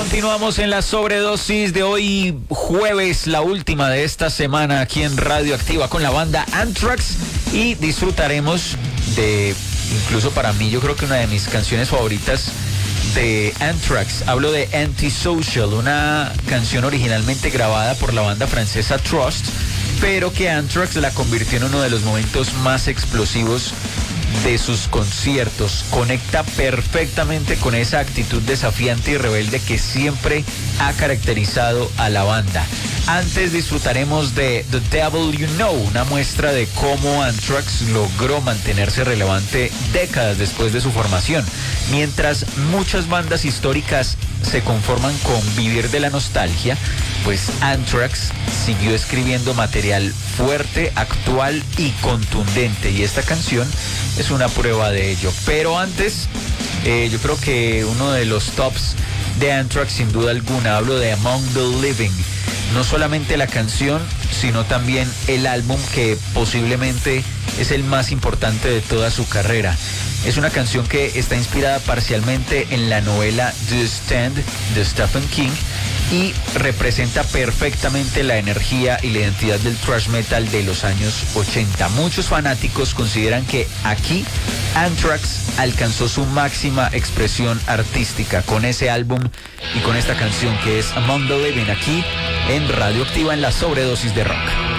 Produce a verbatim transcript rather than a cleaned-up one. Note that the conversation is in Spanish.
Continuamos en la sobredosis de hoy jueves, la última de esta semana aquí en Radioactiva con la banda Anthrax, y disfrutaremos de, incluso para mí, yo creo que una de mis canciones favoritas de Anthrax. Hablo de Antisocial, una canción originalmente grabada por la banda francesa Trust, pero que Anthrax la convirtió en uno de los momentos más explosivos de sus conciertos. Conecta perfectamente con esa actitud desafiante y rebelde que siempre ha caracterizado a la banda. Antes disfrutaremos de The Devil You Know, una muestra de cómo Anthrax logró mantenerse relevante décadas después de su formación. Mientras muchas bandas históricas se conforman con vivir de la nostalgia, pues Anthrax siguió escribiendo material fuerte, actual y contundente, y esta canción es una prueba de ello. Pero antes, eh, yo creo que uno de los tops de Anthrax, sin duda alguna, hablo de Among the Living. No solamente la canción, sino también el álbum, que posiblemente es el más importante de toda su carrera. Es una canción que está inspirada parcialmente en la novela The Stand de Stephen King y representa perfectamente la energía y la identidad del thrash metal de los años ochenta. Muchos fanáticos consideran que aquí Anthrax alcanzó su máxima expresión artística con ese álbum y con esta canción que es Among the Living, aquí en Radioactiva en la sobredosis de rock.